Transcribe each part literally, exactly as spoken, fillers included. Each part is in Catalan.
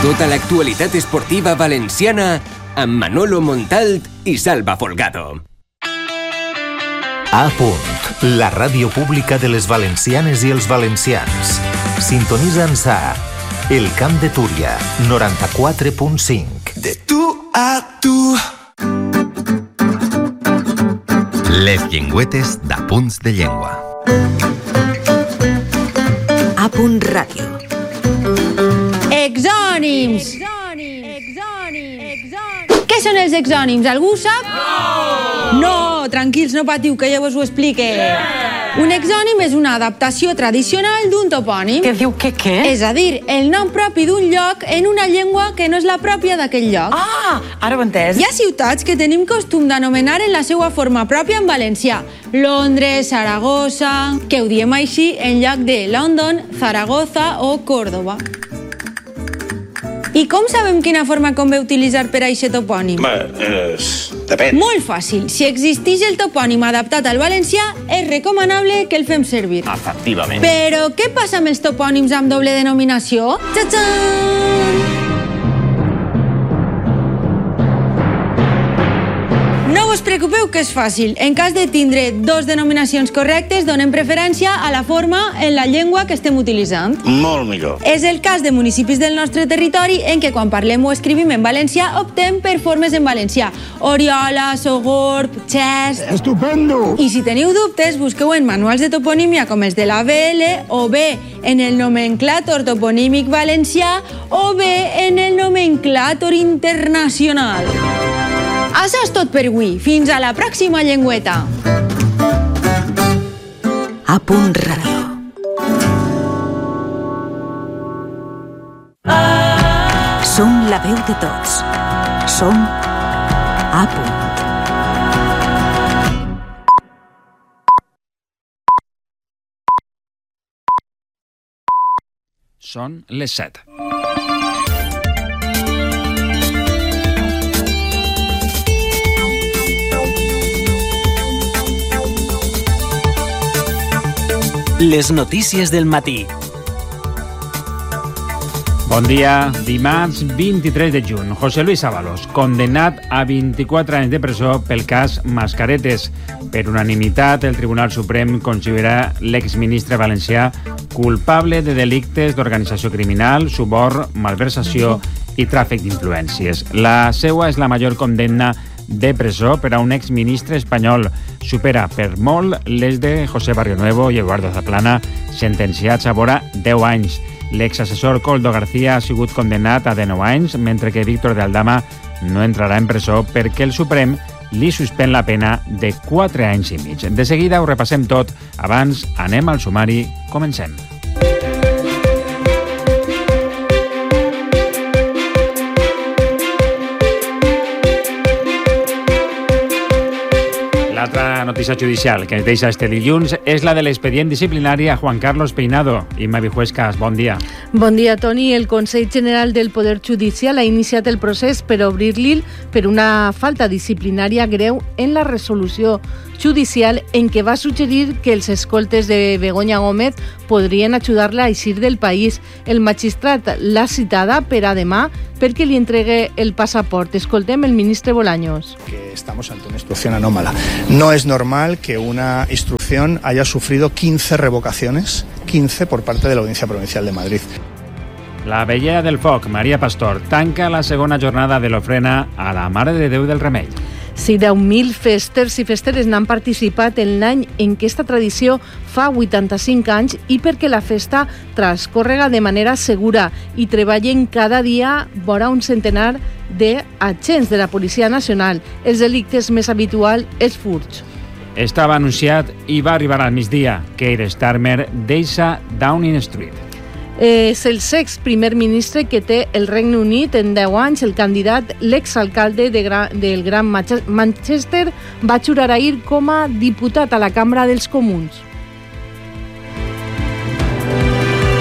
Tota l'actualitat esportiva valenciana amb Manolo Montalt i Salva Folgado. A punt, la ràdio pública de les valencianes i els valencians. Sintonitza'ns a El Camp de Túria, noranta-quatre punt cinc. De tu a tu. Les llengüetes d'Apunts de Llengua. A punt ràdio. Exònims. Què són els exònims? Algú ho sap? No! No, tranquils, no patiu, que ja vos ho explique. Un exònim és una adaptació tradicional d'un topònim. Què diu que què? És a dir, el nom propi d'un lloc en una llengua que no és la pròpia d'aquell lloc. Ah, ara ho he entès. Hi ha ciutats que tenim costum d'anomenar en la seva forma pròpia en valencià. Londres, Saragossa, que ho diem així en lloc de London, Zaragoza o Córdoba. I com sabem quina forma convé utilitzar per a aquest topònim? Bé, eh, depèn. Molt fàcil. Si existeix el topònim adaptat al valencià, és recomanable que el fem servir. Efectivament. Però què passa amb els topònims amb doble denominació? Txatxan! No us preocupeu que és fàcil. En cas de tindre dos denominacions correctes, donem preferència a la forma en la llengua que estem utilitzant. Molt millor. És el cas de municipis del nostre territori en què quan parlem o escrivim en valencià optem per formes en valencià. Oriola, Sogorb, Xest... Estupendo! I si teniu dubtes, busqueu en manuals de toponímia com els de l'A B L o bé en el nomenclàtor toponímic valencià o bé en el nomenclàtor internacional. Això és tot per avui. Fins a la pròxima llengüeta. A punt ràdio. Som la veu de tots. Som A punt. Són les set. Les notícies del matí. Bon dia. Dimarts vint-i-tres de juny. José Luis Ábalos, condemnat a vint-i-quatre anys de presó pel cas Mascaretes. Per unanimitat, el Tribunal Suprem considera l'exministre valencià culpable de delictes d'organització criminal, suborn, malversació i tràfic d'influències. La seua és la major condemna de presó per a un exministre espanyol. Supera per molt les de José Barrionuevo i Eduardo Zaplana, sentenciats a vora deu anys. L'exassessor Koldo García ha sigut condemnat a dinou anys, mentre que Víctor de Aldama no entrarà en presó perquè el Suprem li suspèn la pena de quatre anys i mig. De seguida ho repassem tot. Abans anem al sumari. Comencem. L'altra notícia judicial que ens deixa este dilluns és la de l'expedient disciplinari a Juan Carlos Peinado. Imma Vijuescas, bon dia. Bon dia, Toni. El Consell General del Poder Judicial ha iniciat el procés per obrir-li per una falta disciplinària greu en la resolució judicial en què va suggerir que els escoltes de Begoña Gómez podrien ajudar-la a eixir del país. El magistrat l'ha citada per a demà perquè li entregue el passaport. Escoltem el ministre Bolaños. Que estamos ante una instrucción anómala. No es normal que una instrucción haya sufrido quince revocaciones, quince por parte de la Audiencia Provincial de Madrid. La vellera del foc, Maria Pastor, tanca la segona jornada de l'ofrena a la Mare de Déu del Remei. Sí, deu mil festers i festeres n'han participat en l'any en què esta tradició fa vuitanta-cinc anys i perquè la festa transcorrega de manera segura i treballen cada dia vora un centenar d'agents de la Policia Nacional. Els delictes més habituals és furts. Estava anunciat i va arribar al migdia. Keir Starmer deixa Downing Street. És el sext primer ministre que té el Regne Unit en deu anys. El candidat, l'exalcalde de Gra- del Gran Manchester, va jurar ahir com a diputat a la Cambra dels Comuns.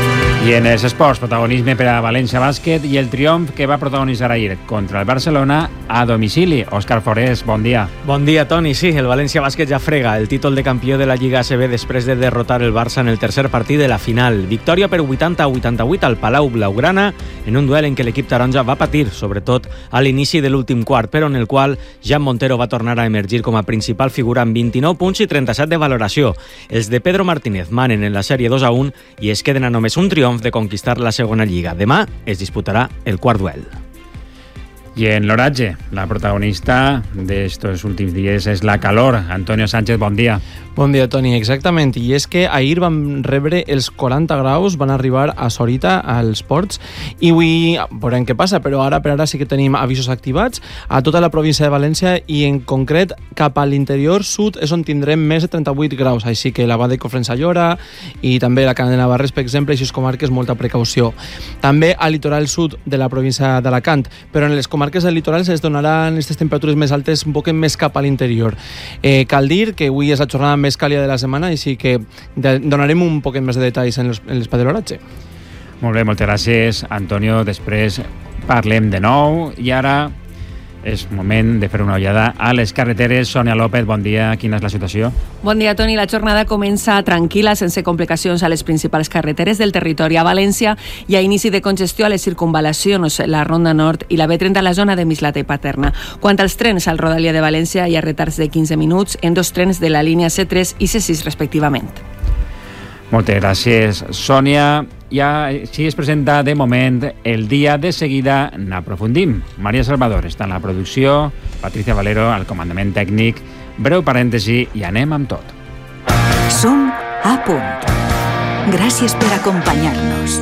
I en els esports, protagonisme per a València Bàsquet i el triomf que va protagonitzar ahir contra el Barcelona a domicili. Òscar Forés, bon dia. Bon dia, Toni. Sí, el València Bàsquet ja frega el títol de campió de la Lliga A C B després de derrotar el Barça en el tercer partit de la final. Victòria per vuitanta a vuitanta-vuit al Palau Blaugrana, en un duel en què l'equip taronja va patir, sobretot a l'inici de l'últim quart, però en el qual Jan Montero va tornar a emergir com a principal figura amb vint-i-nou punts i trenta-set de valoració. Els de Pedro Martínez manen en la sèrie dos a un i es queden a només un triomf de conquistar la segona lliga. Demà es disputarà el quart duel. I en l'oratge, la protagonista d'estos últims dies és la calor. Antonio Sánchez, bon dia. Bon dia, Toni. Exactament. I és que ahir vam rebre els quaranta graus, van arribar a Sorita, als ports, i avui veurem què passa, però ara per ara sí que tenim avisos activats a tota la província de València i en concret cap a l'interior sud és on tindrem més de trenta-vuit graus, així que la Vall de Cofrents-Ayora i també la Cana de Navarres, per exemple, i sis comarques, molta precaució. També al litoral sud de la província d'Alacant, però en les comarques del litoral es donaran aquestes temperatures més altes un poc més cap a l'interior. Eh, cal dir que avui és la jornada més càlida de la setmana, així que donarem un poc més de detalls en l'espai de l'oratge. Molt bé, moltes gràcies, Antonio. Després parlem de nou i ara és moment de fer una ullada a les carreteres. Sònia López, bon dia. Quina és la situació? Bon dia, Toni. La jornada comença tranquil·la, sense complicacions a les principals carreteres del territori a València. Hi ha inici de congestió a les circunvalacions, la Ronda Nord i la B trenta a la zona de Mislata i Paterna. Quant als trens, al Rodalia de València hi ha retards de quinze minuts en dos trens de la línia C tres i C sis, respectivament. Moltes gràcies, Sònia. Ja així es presenta de moment el dia de seguida. N'aprofundim. Maria Salvador està en la producció, Patricia Valero al comandament tècnic. Breu parèntesi i anem amb tot. Som a punt. Gràcies per acompanyar-nos.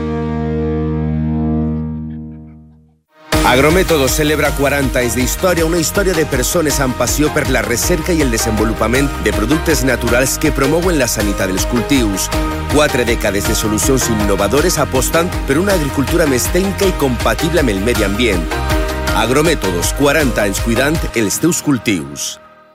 Agrométodos celebra quaranta anys d'història, una història de persones amb passió per la recerca i el desenvolupament de productes naturals que promouen la sanitat dels cultius. Quatre dècades de solucions innovadores apostant per una agricultura més tècnica i compatible amb el medi ambient. Agrométodos, quaranta anys cuidant els teus cultius.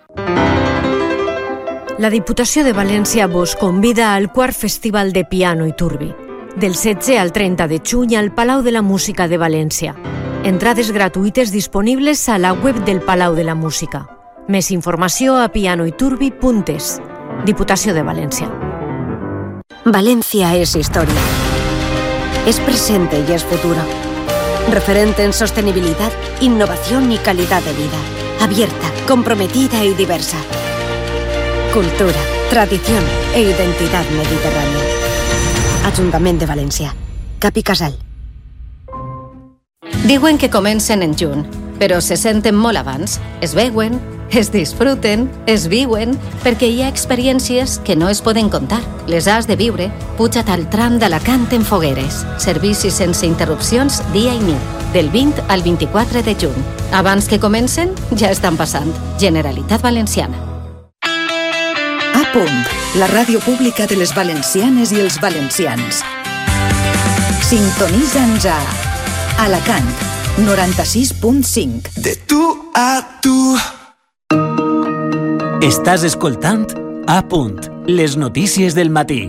La Diputació de València vos convida al quart Festival de Piano i Turbi, del setze al trenta de juny al Palau de la Música de València. Entrades gratuïtes disponibles a la web del Palau de la Música. Més informació a pianoiturbi punt es. Diputació de València. Valencia es historia. Es presente y es futuro. Referente en sostenibilidad, innovación y calidad de vida. Abierta, comprometida y diversa. Cultura, tradición e identidad mediterránea. Ajuntament de València. Cap i Casal. Diuen que comencen en juny, però se senten molt abans. Es veuen, es disfruten, es viuen, perquè hi ha experiències que no es poden contar. Les has de viure. Puja't al tram d'Alacant en Fogueres. Servicis sense interrupcions dia i nit, del vint al vint-i-quatre de juny. Abans que comencen, ja estan passant. Generalitat Valenciana. A punt, la ràdio pública de les valencianes i els valencians. Sintonitza'ns a Alacant, noranta-sis punt cinc. De tu a tu. Estàs escoltant A punt, les notícies del matí.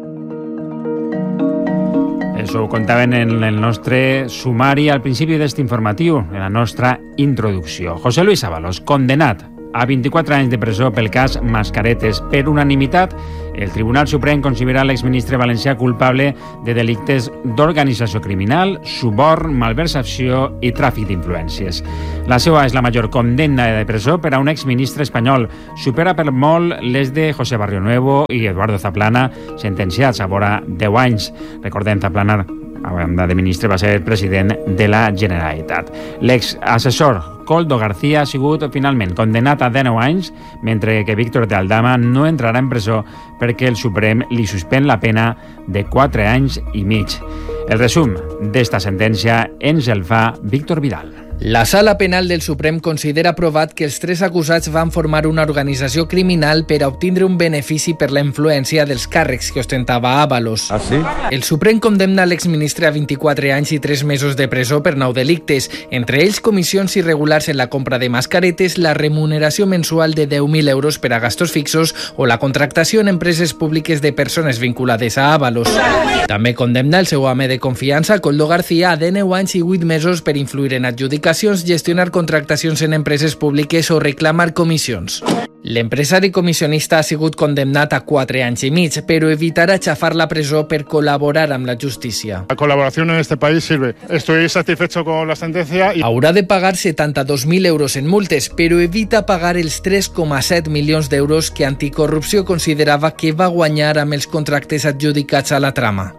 Això ho contaven en el nostre sumari al principi d'aquest informatiu, en la nostra introducció. José Luis Ábalos, condenat a vint-i-quatre anys de presó pel cas Mascaretes. Per unanimitat, el Tribunal Suprem considera l'exministre valencià culpable de delictes d'organització criminal, suborn, malversació i tràfic d'influències. La seva és la major condemna de presó per a un exministre espanyol. Supera per molt les de José Barrionuevo i Eduardo Zaplana, sentenciats a vora deu anys. Recordem, Zaplana, a banda de ministre, va ser president de la Generalitat. L'exassessor Coldo García ha sigut finalment condenat a deu anys, mentre que Víctor de Aldama no entrarà en presó perquè el Suprem li suspèn la pena de quatre anys i mig. El resum d'esta sentència ens el fa Víctor Vidal. La Sala Penal del Suprem considera provat que els tres acusats van formar una organització criminal per a obtindre un benefici per la influència dels càrrecs que ostentava Ábalos. ¿Ah, sí? El Suprem condemna l'exministre a vint-i-quatre anys i tres mesos de presó per nou delictes, entre ells comissions irregulars en la compra de mascaretes, la remuneració mensual de deu mil euros per a gastos fixos o la contractació en empreses públiques de persones vinculades a Ábalos. També condemna el seu home de confiança, Koldo García, a deu anys i vuit mesos per influir en adjudicacions, gestionar contractacions en empreses públiques o reclamar comissions. L'empresari comissionista ha sigut condemnat a quatre anys i mig, però evitarà xafar la presó per col·laborar amb la justícia. La colaboración en este país sirve. Estoy satisfecho con la sentencia. Y... Haurà de pagar setanta-dos mil euros en multes, però evita pagar els tres coma set milions d'euros que Anticorrupció considerava que va guanyar amb els contractes adjudicats a la trama.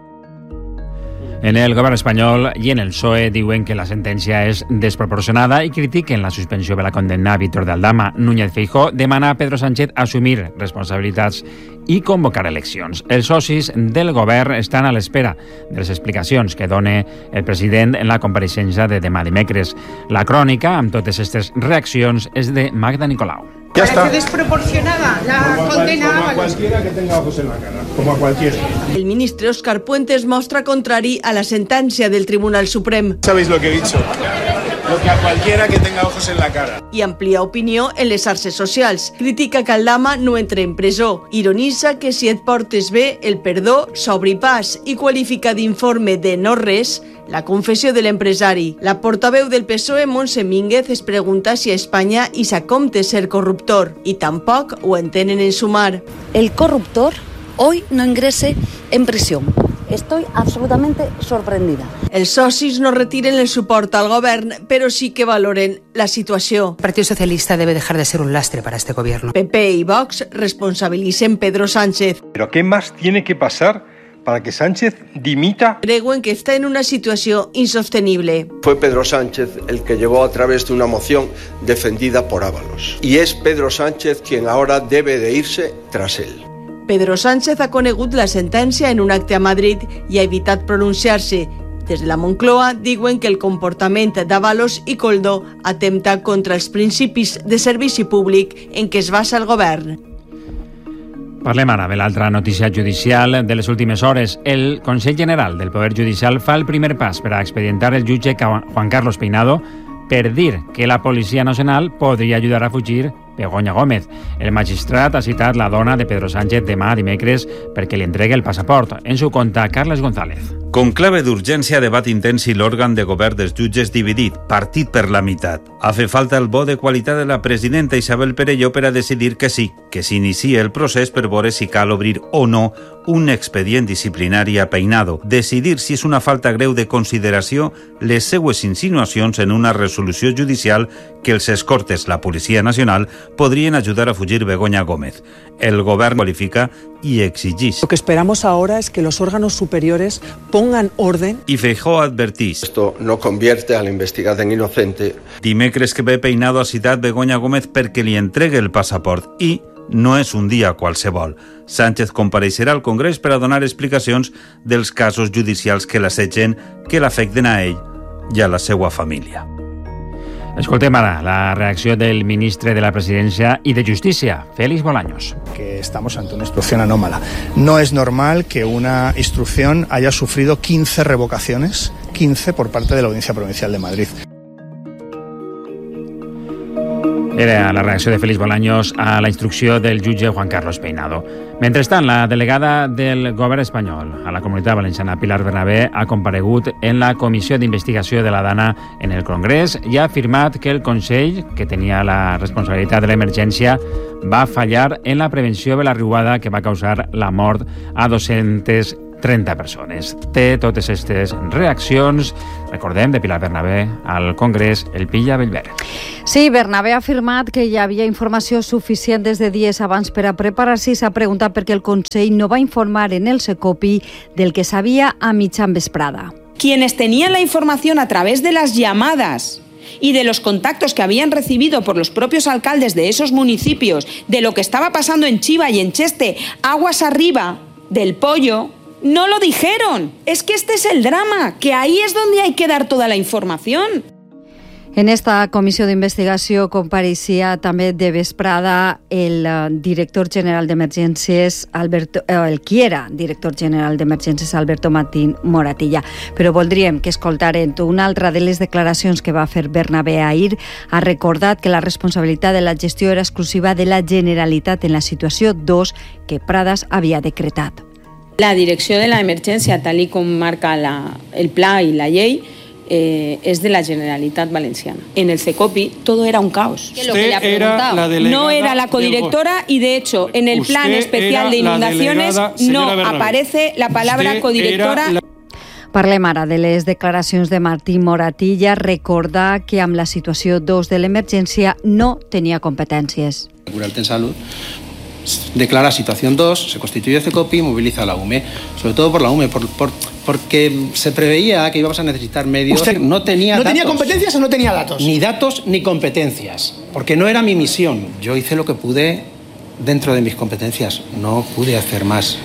En el govern espanyol i en el P S O E diuen que la sentència és desproporcionada i critiquen la suspensió de la condemna a Víctor de Aldama. Núñez Feijóo demana a Pedro Sánchez assumir responsabilitats i convocar eleccions. Els socis del govern estan a l'espera de les explicacions que done el president en la compareixença de demà dimecres. La crònica, amb totes aquestes reaccions, és de Magda Nicolau. Ya está. Parece desproporcionada la como condena. Como a cualquiera que tenga ojos en la cara, como a cualquiera. El ministre Óscar Puentes mostra contrari a la sentència del Tribunal Suprem. ¿Sabéis lo que he dicho? Lo que a cualquiera que tenga ojos en la cara. I amplia opinió en les xarxes socials. Critica que Aldama no entre en presó. Ironitza que si et portes bé, el perdó s'obri pas i qualifica d'informe de no res la confessió de l'empresari. La portaveu del P S O E, Montse Mínguez, es pregunta si a Espanya hi s'ha compte ser corruptor i tampoc ho entenen en sumar. El corruptor hoy no ingrese en prisión. Estoy absolutamente sorprendida. Els socis no retiren el suport al govern, però sí que valoren la situació. El Partido Socialista debe dejar de ser un lastre para este gobierno. P P i Vox responsabilicen Pedro Sánchez. ¿Pero qué más tiene que pasar para que Sánchez dimita? Creuen que está en una situación insostenible. Fue Pedro Sánchez el que llegó a través de una moción defendida por Ábalos. Y es Pedro Sánchez quien ahora debe de irse tras él. Pedro Sánchez ha conegut la sentència en un acte a Madrid i ha evitat pronunciar-se. Des de la Moncloa diuen que el comportament d'Ábalos i Koldo atempta contra els principis de servici públic en què es basa el govern. Parlem ara de l'altra notícia judicial de les últimes hores. El Consell General del Poder Judicial fa el primer pas per a expedientar el jutge Juan Carlos Peinado per dir que la Policia Nacional podria ajudar a fugir Begoña Gómez. El magistrat ha citat la dona de Pedro Sánchez demà dimecres perquè li entregue el passaport. En su compte, Carles González. Conclave d'urgència, debat intens i l'òrgan de govern dels jutges dividit, partit per la meitat. Ha fet falta el vot de qualitat de la presidenta Isabel Perelló per a decidir que sí, que s'inicia el procés per veure si cal obrir o no un expedient disciplinari a Peinado, decidir si és una falta greu de consideració les seues insinuacions en una resolució judicial que els escortes, la Policia Nacional, podrien ajudar a fugir Begoña Gómez. El govern qualifica y exigís. Lo que esperamos ahora es que los órganos superiores pongan orden. Y Feijóo advertís. Esto no convierte a la investigada en inocente. Dimecres que ve Peinado ha citat Begoña Gómez perquè li entregue el passaport i no és un dia qualsevol. Sánchez compareixerà al Congrés per a donar explicacions dels casos judicials que l'assetgen, que l'afecten a ell i a la seva família. Escoltem ara la reacció del ministre de la Presidència y de Justicia, Félix Bolaños. Que estamos ante una instrucción anómala. No es normal que una instrucción haya sufrido quince revocaciones, quince por parte de la Audiencia Provincial de Madrid. Era la reacció de Félix Bolaños a la instrucció del jutge Juan Carlos Peinado. Mentrestant, la delegada del govern espanyol a la Comunitat Valenciana, Pilar Bernabé, ha comparegut en la Comissió d'Investigació de la Dana en el Congrés i ha afirmat que el Consell, que tenia la responsabilitat de l'emergència, va fallar en la prevenció de la riuada que va causar la mort a dos-centes trenta persones. Té totes aquestes reaccions, recordem, de Pilar Bernabé al Congrés, el Pilla Bellver. Sí, Bernabé ha afirmat que hi havia informació suficient des de dies abans per a preparar-se i s'ha preguntat per què el Consell no va informar en el Secopi del que sabia a mitjan vesprada. Quienes tenían la información a través de las llamadas y de los contactos que habían recibido por los propios alcaldes de esos municipios, de lo que estaba pasando en Chiva y en Cheste, aguas arriba del Pollo, no lo dijeron. Es que este es el drama, que ahí es donde hay que dar toda la información. En esta comissió d'investigació compareixia també de vesprada el director general d'Emergències, Alberto, eh, el qui era director general d'Emergències, Alberto Martín Moratilla. Però voldríem que escoltaren una altra de les declaracions que va fer Bernabé ahir. Ha recordat que la responsabilitat de la gestió era exclusiva de la Generalitat en la situació dos que Pradas havia decretat. La direcció de l'emergència, tal i com marca la, el pla i la llei, Eh, es de la Generalitat Valenciana. En el CECOPI todo era un caos. Que lo que le ha preguntado. Era no era la codirectora y de hecho en el plan especial de inundaciones no aparece la palabra Usted codirectora. La... Parlem ara de les declaracions de Martín Moratilla. Recorda que amb la situació dos de l'emergència no tenia competències. Seguridad en salud declara situación dos, se constituye el CECOPI y moviliza a la U M E, sobre todo por la U M E, por, por, porque se preveía que íbamos a necesitar medios. ¿Usted no tenía ¿No datos, tenía competencias o no tenía datos? Ni datos ni competencias, porque no era mi misión. Yo hice lo que pude dentro de mis competencias, no pude hacer más.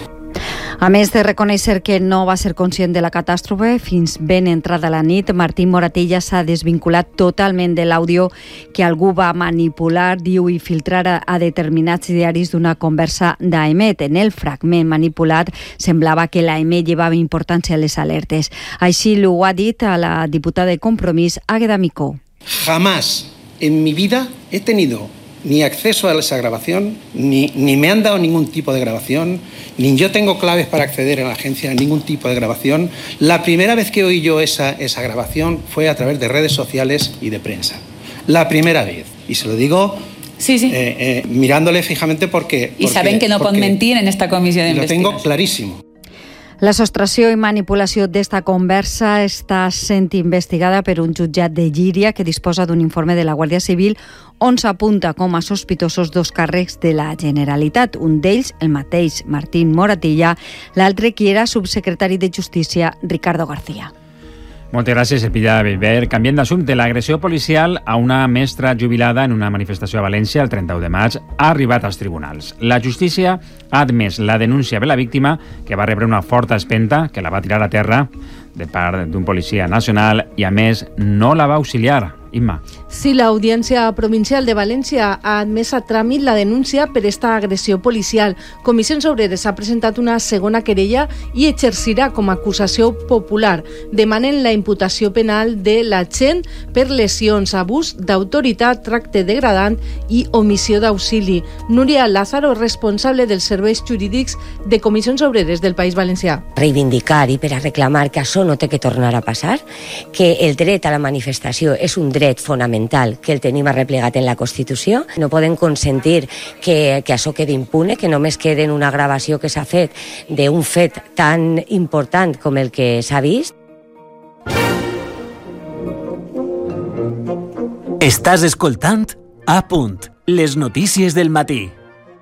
A més de reconèixer que no va ser conscient de la catàstrofe, fins ben entrada la nit, Martín Moratilla s'ha desvinculat totalment de l'àudio que algú va manipular, diu, i filtrar a, a determinats diaris d'una conversa d'Aemet. En el fragment manipulat semblava que l'Aemet llevava importància a les alertes. Així ho ha dit a la diputada de Compromís, Águeda Micó. Jamás en mi vida he tenido ni acceso a esa grabación, ni, ni me han dado ningún tipo de grabación, ni yo tengo claves para acceder a la agencia a ningún tipo de grabación. La primera vez que oí yo esa, esa grabación fue a través de redes sociales y de prensa. La primera vez. Y se lo digo sí, sí. Eh, eh, mirándole fijamente porque... Y porque, saben que no pueden mentir en esta comissió d'investigació. Lo tengo clarísimo. La sostracció i manipulació d'esta conversa està sent investigada per un jutjat de Llíria que disposa d'un informe de la Guàrdia Civil on s'apunta com a sospitosos dos càrrecs de la Generalitat. Un d'ells, el mateix Martín Moratilla, l'altre qui era subsecretari de Justícia, Ricardo García. Moltes gràcies, Epilla Bellver. Canviant d'assumpte, l'agressió policial a una mestra jubilada en una manifestació a València el trenta-u de maig ha arribat als tribunals. La justícia ha admès la denúncia de la víctima, que va rebre una forta espenta que la va tirar a terra de part d'un policia nacional i, a més, no la va auxiliar. Imma. Sí, l'Audiència Provincial de València ha admès a tràmit la denúncia per esta agressió policial. Comissions Obreres ha presentat una segona querella i exercirà com a acusació popular. Demanen la imputació penal de l'agent per lesions, abús d'autoritat, tracte degradant i omissió d'auxili. Núria Lázaro, responsable dels serveis jurídics de Comissions Obreres del País Valencià. Reivindicar i per a reclamar que això no té que tornar a passar, que el dret a la manifestació és un dret fonamental que el tenim arreplegat en la Constitució. No podem consentir que, que això quedi impune, que només quede en una gravació que s'ha fet d'un fet tan important com el que s'ha vist. Estàs escoltant A Punt, les notícies del matí.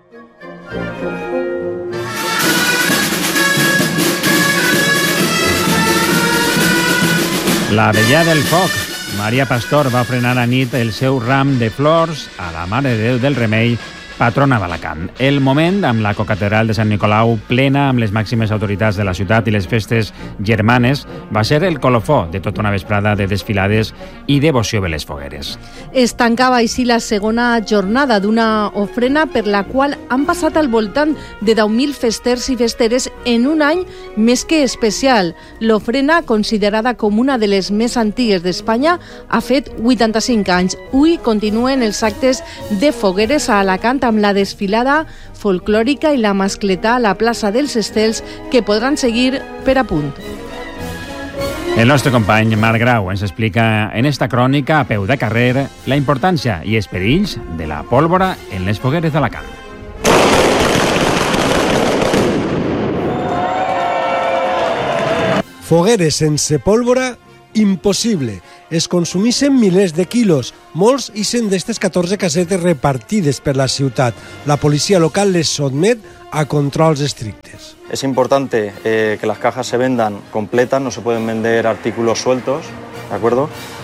La vella del foc. Maria Pastor va frenar a nit el seu ram de flors a la Mare de Déu del Remei, patrona d'Alacant. El moment, amb la cocatedral de Sant Nicolau plena amb les màximes autoritats de la ciutat i les festes germanes, va ser el colofó de tota una vesprada de desfilades i devoció de les fogueres. Es tancava així la segona jornada d'una ofrena per la qual han passat al voltant de deu mil festers i festeres en un any més que especial. L'ofrena, considerada com una de les més antigues d'Espanya, ha fet vuitanta-cinc anys. Avui continuen els actes de fogueres a Alacant amb la desfilada folclòrica i la mascletà a la plaça dels Estels, que podran seguir per A Punt. El nostre company Marc Grau ens explica en esta crònica a peu de carrer la importància i els perills de la pólvora en les fogueres d'Alacant. Fogueres sense pólvora, impossible. Es consumeixen milers de quilos, molts ixen d'estes catorze casetes repartides per la ciutat. La policia local les sotmet a controls estrictes. Es importante eh, que las cajas se vendan completas, no se pueden vender artículos sueltos, ¿de acuerdo?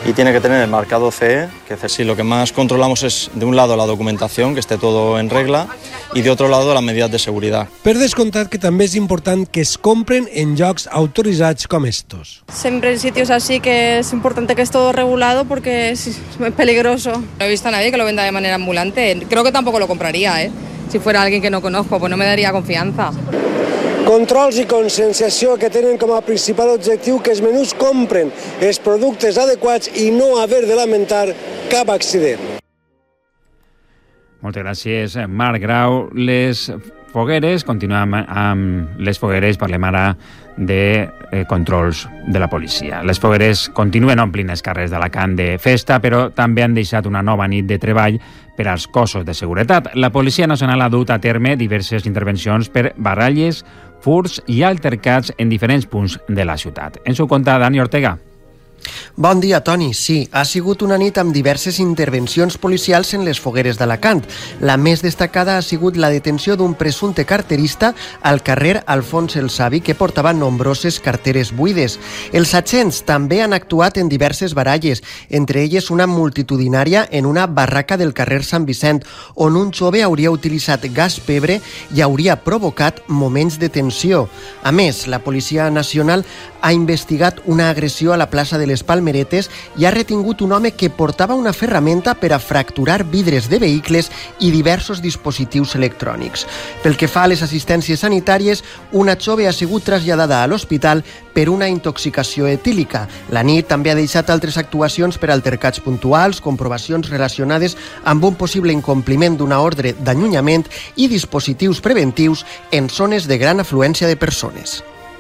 y tiene que tener el marcado C E, que es decir, lo que más controlamos es, de un lado, la documentación, que esté todo en regla, y de otro lado, las medidas de seguridad. Per descomptat que també és important que es compren en llocs autoritzats com estos. Siempre en sitios así que es importante que es todo regulado porque es peligroso. No he visto a nadie que lo venda de manera ambulante. Creo que tampoco lo compraría, ¿eh? Si fuera alguien que no conozco, pues no me daría confianza. Controls i conscienciació que tenen com a principal objectiu que els menús compren els productes adequats i no haver de lamentar cap accident. Moltes gràcies, Marc Grau. Les fogueres, continuem amb les fogueres, parlem ara de eh, controls de la policia. Les fogueres continuen omplint els carrers d'Alacant de festa, però també han deixat una nova nit de treball per als cossos de seguretat. La Policia Nacional ha dut a terme diverses intervencions per baralles, furts i altercats en diferents punts de la ciutat. Ens ho conta Dani Ortega. Bon dia, Toni. Sí, ha sigut una nit amb diverses intervencions policials en les fogueres d'Alacant. La més destacada ha sigut la detenció d'un presumpte carterista al carrer Alfons el Savi que portava nombroses carteres buides. Els agents també han actuat en diverses baralles, entre elles una multitudinària en una barraca del carrer Sant Vicent, on un jove hauria utilitzat gas pebre i hauria provocat moments de tensió. A més, la Policia Nacional ha investigat una agressió a la plaça de les Palmeretes i ha retingut un home que portava una ferramenta per a fracturar vidres de vehicles i diversos dispositius electrònics. Pel que fa a les assistències sanitàries, una jove ha sigut traslladada a l'hospital per una intoxicació etílica. La nit també ha deixat altres actuacions per altercats puntuals, comprovacions relacionades amb un possible incompliment d'una ordre d'allunyament i dispositius preventius en zones de gran afluència de persones.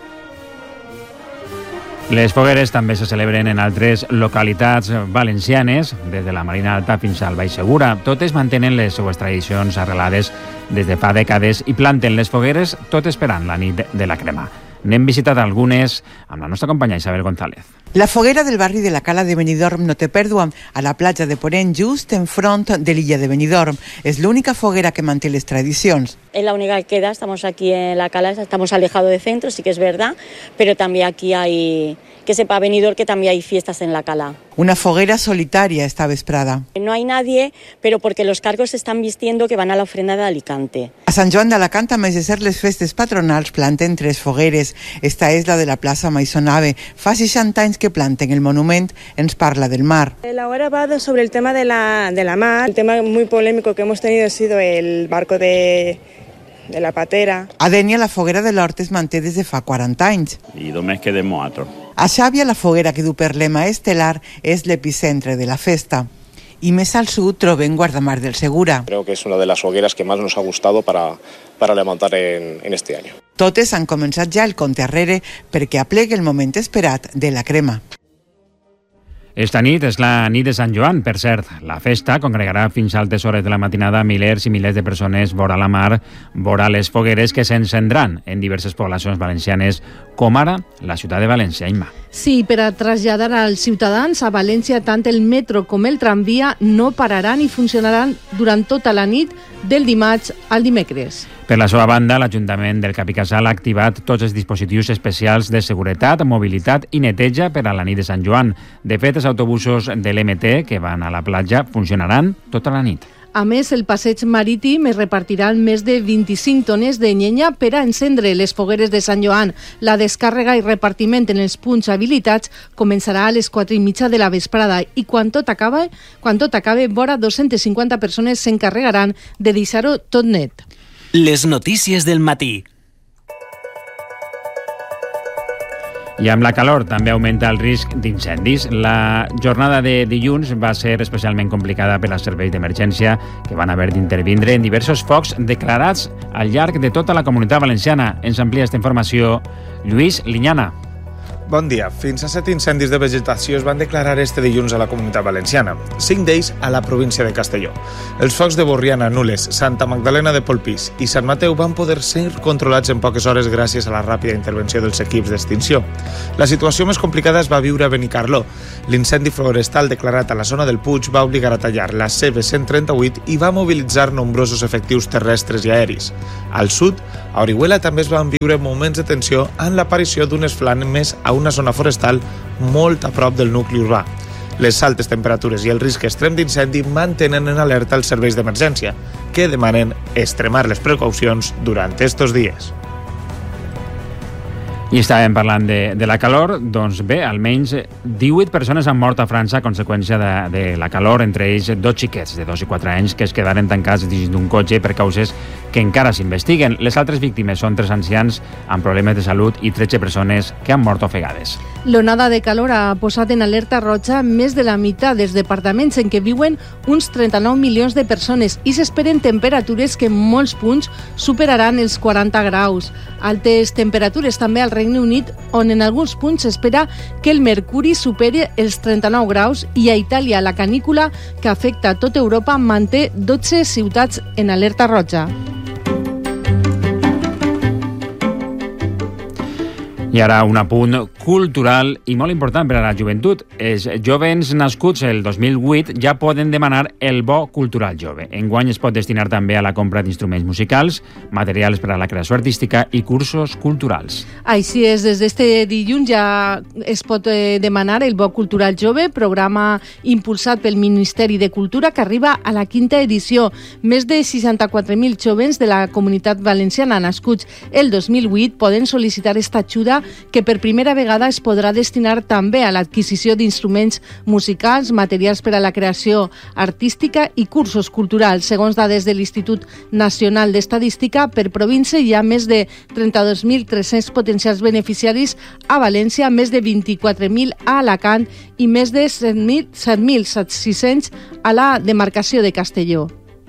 Les fogueres també se celebren en altres localitats valencianes, des de la Marina Alta fins al Baix Segura. Totes mantenen les seues tradicions arrelades des de fa dècades i planten les fogueres tot esperant la nit de la crema. N'hem visitat algunes amb la nostra companya Isabel González. La foguera del barri de la Cala de Benidorm no té pèrdua, a la platja de Ponent, just enfront de l'illa de Benidorm. És l'única foguera que manté les tradicions. Es la única que queda, estamos aquí en la Cala, estamos alejados de centro, sí que es verdad, pero también aquí hay, que sepa Benidorm que también hay fiestas en la Cala. Una foguera solitaria esta vesprada. No hay nadie, pero porque los cargos se están vistiendo que van a la ofrenda de Alicante. A Sant Joan d'Alacant, a més de ser les festes patronals, planten tres fogueres. Esta és la de la plaça Maisonave. Fa seixanta anys que planten el monument, ens parla del mar. La hora va sobre el tema de la, de la mar. El tema muy polémico que hemos tenido ha sido el barco de... de la patera. A Dénia, la foguera de l'Hort es manté des de fa quaranta anys. I només quedem altres. A Xàbia, la foguera que du per lema estelar és l'epicentre de la festa. Y més al sud trobem Guardamar del Segura. Creo que es una de las hogueras que más nos ha gustado para, para levantar en, en este año. Totes han començat ja el compte arrere perquè aplegue el moment esperat de la crema. Esta nit és la nit de Sant Joan, per cert. La festa congregarà fins a altes hores de la matinada milers i milers de persones vora la mar, vora les fogueres que s'encendran en diverses poblacions valencianes, com ara la ciutat de València, Imma. Sí, per a traslladar als ciutadans a València tant el metro com el tramvia no pararan i funcionaran durant tota la nit del dimarts al dimecres. Per la seva banda, l'Ajuntament del Cap i Casal ha activat tots els dispositius especials de seguretat, mobilitat i neteja per a la nit de Sant Joan. De fet, els autobusos de l'M T que van a la platja funcionaran tota la nit. A més, el passeig marítim es repartiran més de vint-i-cinc tones de llenya per a encendre les fogueres de Sant Joan. La descàrrega i repartiment en els punts habilitats començarà a les quatre i mitja de la vesprada i quan tot acabe, quan tot acabe, vora dues-centes cinquanta persones s'encarregaran de deixar-ho tot net. Les notícies del matí. I amb la calor també augmenta el risc d'incendis. La jornada de dilluns va ser especialment complicada per als serveis d'emergència que van haver d'intervindre en diversos focs declarats al llarg de tota la Comunitat Valenciana. Ens amplia aquesta informació Lluís Liñana. Bon dia. Fins a set incendis de vegetació es van declarar este dilluns a la Comunitat Valenciana, cinc d'ells a la província de Castelló. Els focs de Borriana, Nules, Santa Magdalena de Polpís i Sant Mateu van poder ser controlats en poques hores gràcies a la ràpida intervenció dels equips d'extinció. La situació més complicada es va viure a Benicarló. L'incendi forestal declarat a la zona del Puig va obligar a tallar la C B cent trenta-vuit i va mobilitzar nombrosos efectius terrestres i aeris. Al sud, a Orihuela també es van viure moments de tensió en l'aparició d'unes flames a una zona forestal molt a prop del nucli urbà. Les altes temperatures i el risc extrem d'incendi mantenen en alerta els serveis d'emergència, que demanen extremar les precaucions durant estos dies. I estàvem parlant de, de la calor, doncs bé, almenys divuit persones han mort a França a conseqüència de, de la calor, entre ells dos xiquets de dos i quatre anys que es quedaren tancats dins d'un cotxe per causes que encara s'investiguen. Les altres víctimes són tres ancians amb problemes de salut i tretze persones que han mort ofegades. L'onada de calor ha posat en alerta roja més de la meitat dels departaments en què viuen uns trenta-nou milions de persones i s'esperen temperatures que en molts punts superaran els quaranta graus. Altes temperatures també al Regne Unit, on en alguns punts s'espera que el mercuri superi els trenta-nou graus, i a Itàlia la canícula, que afecta a tota Europa, manté dotze ciutats en alerta roja. I ara un apunt cultural i molt important per a la joventut. Els jovens nascuts el dos mil vuit ja poden demanar el bo cultural jove. Enguany es pot destinar també a la compra d'instruments musicals, materials per a la creació artística i cursos culturals. Així és, des d'este dilluns ja es pot eh, demanar el bo cultural jove, programa impulsat pel Ministeri de Cultura que arriba a la quinta edició. Més de seixanta-quatre mil jovens de la Comunitat Valenciana nascuts el dos mil vuit poden sol·licitar esta ajuda, que per primera vegada es podrà destinar també a l'adquisició d'instruments musicals, materials per a la creació artística i cursos culturals. Segons dades de l'Institut Nacional d'Estadística, per província hi ha més de trenta-dos mil tres-cents potencials beneficiaris a València, més de vint-i-quatre mil a Alacant i més de set mil sis-cents a la demarcació de Castelló.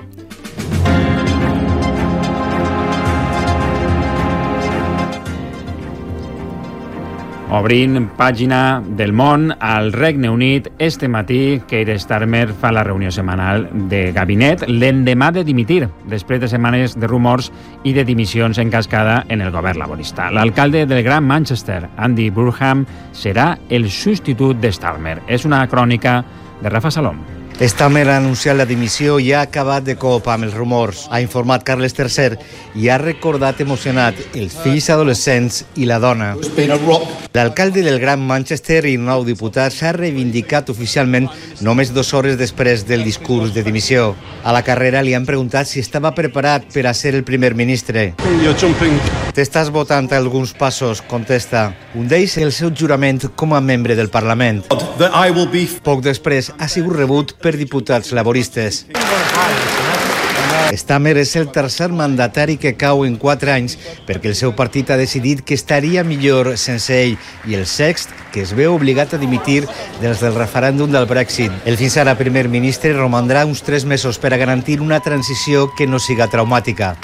Obrint pàgina del món al Regne Unit, este matí Keir Starmer fa la reunió setmanal de gabinet l'endemà de dimitir, després de setmanes de rumors i de dimissions en cascada en el govern laborista. L'alcalde del Gran Manchester, Andy Burnham, serà el substitut de Starmer. És una crònica de Rafa Salom. Starmer ha anunciat la dimissió i ha acabat de cop amb els rumors. Ha informat Carles tercer i ha recordat emocionat els fills adolescents i la dona. L'alcalde del Gran Manchester i nou diputat s'ha reivindicat oficialment només dues hores després del discurs de dimissió. A la carrera li han preguntat si estava preparat per a ser el primer ministre. T'estàs votant alguns passos, contesta. Un d'ells el seu jurament com a membre del Parlament. Poc després ha sigut rebut per diputats laboristes. Starmer és el tercer mandatari que cau en quatre anys perquè el seu partit ha decidit que estaria millor sense ell, i el sext que es veu obligat a dimitir des del referèndum del Brexit. El fins ara primer ministre romandrà uns tres mesos per a garantir una transició que no siga traumàtica.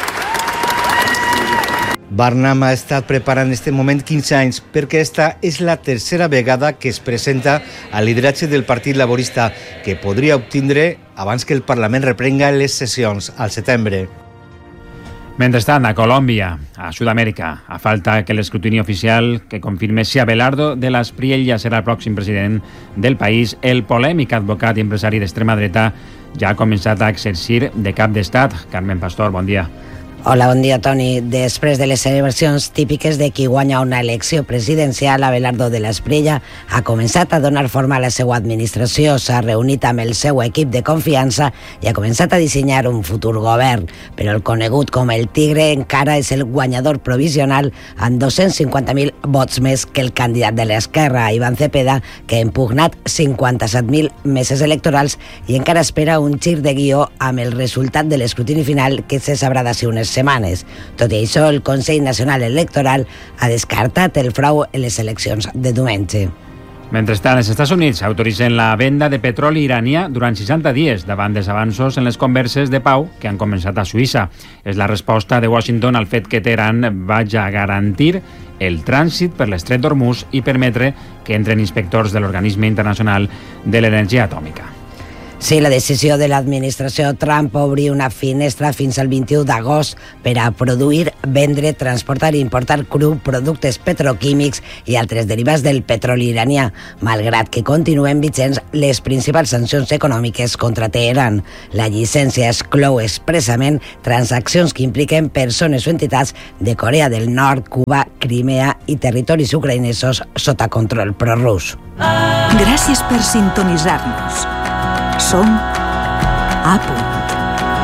Burnham ha estat preparant en aquest moment quinze anys perquè esta és la tercera vegada que es presenta al lideratge del Partit Laborista, que podria obtindre abans que el Parlament reprenga les sessions al setembre. Mentrestant, a Colòmbia, a Sud-amèrica, a falta que l'escrutini oficial que confirme si Abelardo de la Espriella serà el pròxim president del país, el polèmic advocat i empresari d'extrema dreta ja ha començat a exercir de cap d'estat. Carmen Pastor, bon dia. Hola, bon dia, Toni. Després de les celebracions típiques de qui guanya una elecció presidencial, Abelardo de la Espriella ha començat a donar forma a la seva administració, s'ha reunit amb el seu equip de confiança i ha començat a dissenyar un futur govern. Però el conegut com el Tigre encara és el guanyador provisional amb dos-cents cinquanta mil vots més que el candidat de l'esquerra, Iván Cepeda, que ha impugnat cinquanta-set mil meses electorals i encara espera un gir de guió amb el resultat de l'escrutini final que se sabrà d'ací unes setmanes. Tot i això, el Consell Nacional Electoral ha descartat el frau en les eleccions de diumenge. Mentrestant, els Estats Units autoritzen la venda de petroli iranià durant seixanta dies davant dels avanços en les converses de pau que han començat a Suïssa. És la resposta de Washington al fet que Teheran vagi a garantir el trànsit per l'estret d'Hormuz i permetre que entren inspectors de l'Organisme Internacional de l'Energia Atòmica. Sí, la decisió de l'administració Trump obri una finestra fins al vint-i-u d'agost per a produir, vendre, transportar i importar cru, productes petroquímics i altres derivats del petroli iranià, malgrat que continuen vigents les principals sancions econòmiques contra Teheran. La llicència exclou expressament transaccions que impliquen persones o entitats de Corea del Nord, Cuba, Crimea i territoris ucraïnesos sota control prorus. Gràcies per sintonitzar-nos. Som A punt.